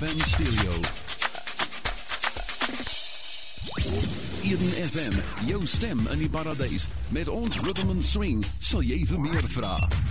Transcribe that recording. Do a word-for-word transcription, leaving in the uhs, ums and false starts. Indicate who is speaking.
Speaker 1: F M Stereo. Eden F M, jou stem in die paradys. Met ons rhythm and swing sal jy vir meer vra.